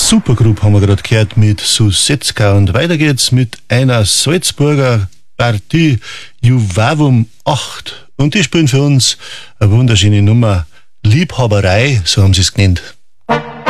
Supergroup haben wir gerade gehört mit Susetzka und weiter geht's mit einer Salzburger Partie Juvavum 8 und die spielen für uns eine wunderschöne Nummer Liebhaberei, so haben sie es genannt.